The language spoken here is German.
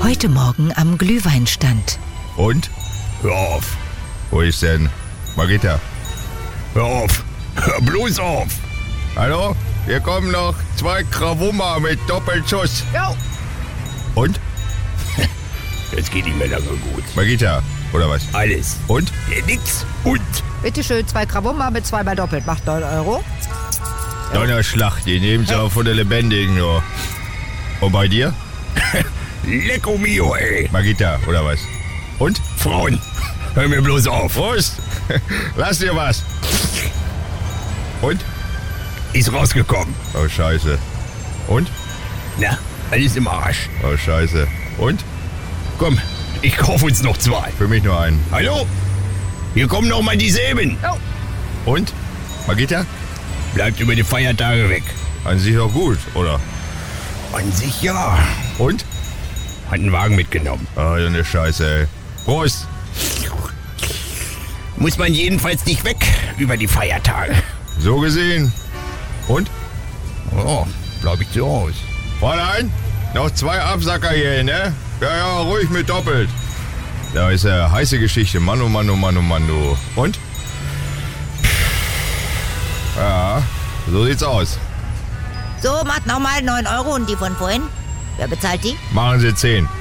Heute Morgen am Glühweinstand. Und? Hör auf. Wo ist denn Margita? Hör auf. Hör bloß auf. Hallo? Hier kommen noch 2 Krawummer mit Doppelschuss. Jo. Und? Das geht nicht mehr lange gut. Margita, oder was? Alles. Und? Ja, nix. Und? Bitteschön, 2 Krawummer mit 2-mal doppelt. Macht 9 Euro. Donnerschlag, die nehmen sie auch von der Lebendigen nur. Und bei dir? Lecco mio, ey. Margita, oder was? Und? Frauen, hör mir bloß auf. Prost! Lass dir was! Und? Ist rausgekommen. Oh, scheiße. Und? Na, alles im Arsch. Oh, scheiße. Und? Komm, ich kauf uns noch 2. Für mich nur einen. Hallo? Hier kommen noch mal dieselben. Und? Margita? Bleibt über die Feiertage weg. An sich auch gut, oder? An sich ja. Und? Hat einen Wagen mitgenommen. Oh, so eine Scheiße, ey. Prost! Muss man jedenfalls nicht weg über die Feiertage. So gesehen. Und? Oh, glaub ich so aus. Fräulein, noch 2 Absacker hier, ne? Ja, ruhig mit doppelt. Da ist ja heiße Geschichte. Mann, oh Mann, oh Mann, oh Mann, du. Und? Ja, so sieht's aus. So, macht nochmal 9 Euro und die von vorhin. Wer bezahlt die? Machen Sie 10.